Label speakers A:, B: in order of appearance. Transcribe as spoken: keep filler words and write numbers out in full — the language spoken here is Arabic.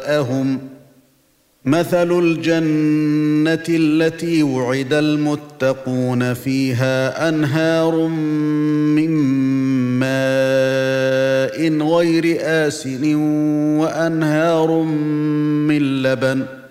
A: جاءهم مثل الجنة التي وعد المتقون فيها أنهار من ماء غير آسن وأنهار من لبن